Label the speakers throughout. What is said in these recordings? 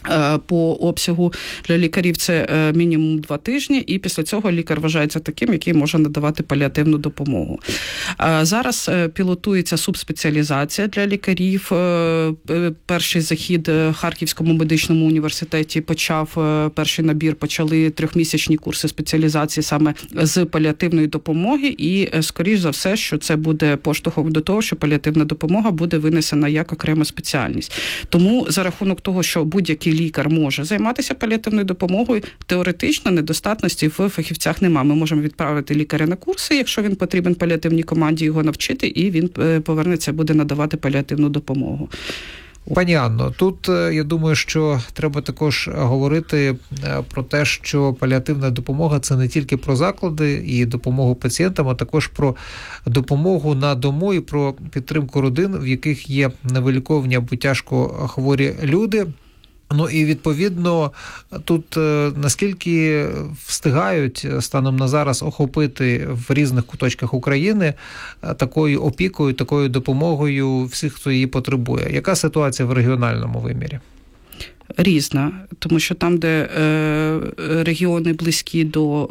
Speaker 1: по обсягу. Для лікарів це мінімум 2 тижні, і після цього лікар вважається таким, який може надавати паліативну допомогу. Зараз пілотується субспеціалізація для лікарів. Перший захід в Харківському медичному університеті перший набір, почали 3-місячні курси спеціалізації саме з паліативної допомоги, і, скоріш за все, що це буде поштовхом до того, що паліативна допомога буде винесена як окрема спеціальність. Тому за рахунок того, що будь-який лікар може займатися паліативною допомогою, теоретично недостатності в фахівцях немає. Ми можемо відправити лікаря на курси, якщо він потрібен паліативній команді, його навчити, і він повернеться, буде надавати паліативну допомогу.
Speaker 2: Пані Анно, тут, я думаю, що треба також говорити про те, що паліативна допомога – це не тільки про заклади і допомогу пацієнтам, а також про допомогу на дому і про підтримку родин, в яких є невиліковні або тяжко хворі люди. Ну і, відповідно, тут наскільки встигають станом на зараз охопити в різних куточках України такою опікою, такою допомогою всіх, хто її потребує? Яка ситуація в регіональному вимірі?
Speaker 1: Різна, тому що там, де регіони близькі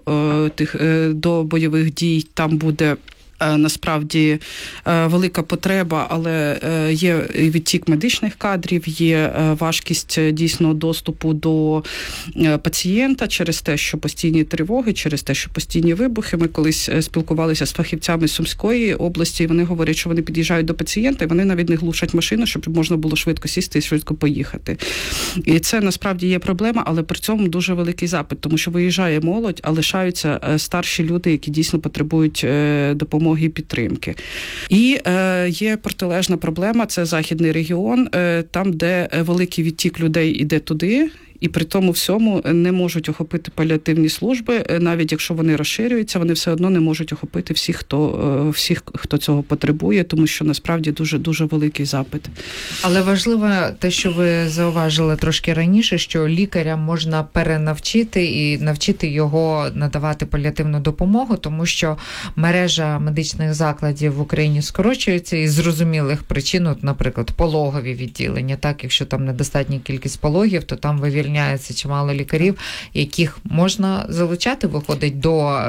Speaker 1: до бойових дій, там буде насправді велика потреба, але є відтік медичних кадрів, є важкість дійсно доступу до пацієнта через те, що постійні тривоги, через те, що постійні вибухи. Ми колись спілкувалися з фахівцями з Сумської області, і вони говорять, що вони під'їжджають до пацієнта, і вони навіть не глушать машину, щоб можна було швидко сісти і швидко поїхати. І це насправді є проблема, але при цьому дуже великий запит, тому що виїжджає молодь, а лишаються старші люди, які дійсно потребують допомоги і підтримки. І є протилежна проблема, це Західний регіон, там, де великий відтік людей іде туди, і при тому всьому не можуть охопити паліативні служби, навіть якщо вони розширюються, вони все одно не можуть охопити всіх, хто цього потребує, тому що насправді дуже великий запит.
Speaker 3: Але важливо те, що ви зауважили трошки раніше, що лікаря можна перенавчити і навчити його надавати паліативну допомогу, тому що мережа медичних закладів в Україні скорочується із зрозумілих причин, от, наприклад, пологові відділення. Так, якщо там недостатня кількість пологів, то там вивільняється чимало лікарів, яких можна залучати, виходить, до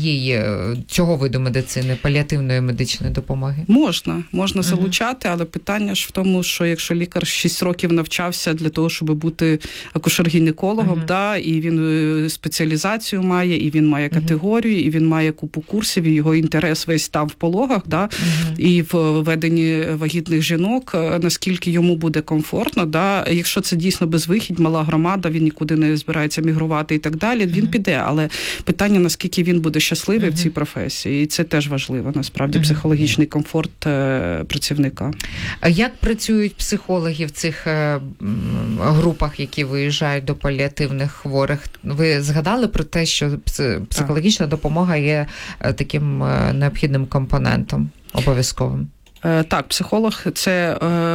Speaker 3: цього виду медицини, паліативної медичної допомоги?
Speaker 1: Можна залучати, але питання ж в тому, що якщо лікар 6 років навчався для того, щоб бути акушер-гінекологом, і він спеціалізацію має, і він має категорію, і він має купу курсів, і його інтерес весь там в пологах, і в веденні вагітних жінок, наскільки йому буде комфортно, якщо це дійсно безвихідь, мала громада, він нікуди не збирається мігрувати і так далі, він піде, але питання, наскільки він буде щасливий в цій професії, і це теж важливо, насправді, психологічний комфорт працівника.
Speaker 3: А як працюють психологи в цих групах, які виїжджають до паліативних хворих? Ви згадали про те, що психологічна допомога є таким необхідним компонентом, обов'язковим?
Speaker 1: Так, психолог – це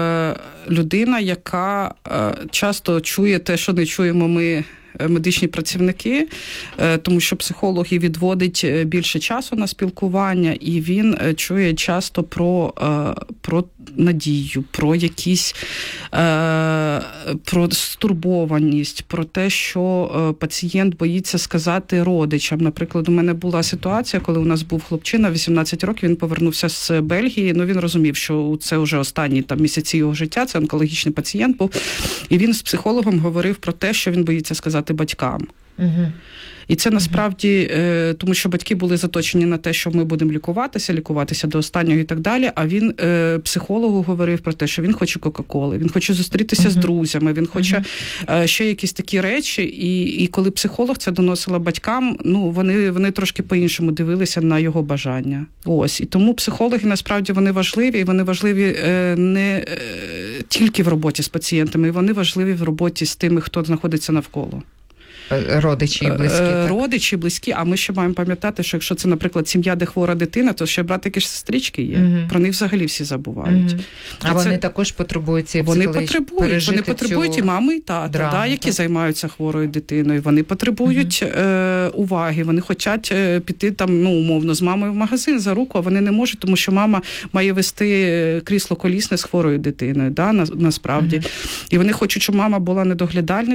Speaker 1: людина, яка часто чує те, що не чуємо ми, медичні працівники, тому що психолог і відводить більше часу на спілкування, і він чує часто про надію, про якісь про стурбованість, про те, що пацієнт боїться сказати родичам. Наприклад, у мене була ситуація, коли у нас був хлопчина, 18 років, він повернувся з Бельгії, він розумів, що це вже останні місяці його життя, це онкологічний пацієнт був, і він з психологом говорив про те, що він боїться сказати батькам. І це насправді, тому що батьки були заточені на те, що ми будемо лікуватися до останнього і так далі, а він психологу говорив про те, що він хоче Кока-Коли, він хоче зустрітися з друзями, він хоче ще якісь такі речі, і коли психолог це доносила батькам, вони трошки по-іншому дивилися на його бажання. Ось, і тому психологи насправді вони важливі, і вони важливі не тільки в роботі з пацієнтами, вони важливі в роботі з тими, хто знаходиться навколо.
Speaker 3: Родичі і близькі.
Speaker 1: Родичі, близькі, а ми ще маємо пам'ятати, що якщо це, наприклад, сім'я, де хвора дитина, то ще братики ж сестрички є. Про них взагалі всі забувають.
Speaker 3: А вони також потребують цієї
Speaker 1: Вони потребують і мами, і тата, які займаються хворою дитиною. Вони потребують уваги, вони хочуть піти умовно, з мамою в магазин за руку, а вони не можуть, тому що мама має вести крісло колісне з хворою дитиною, насправді. І вони хочуть, щоб мама була недоглядальницею,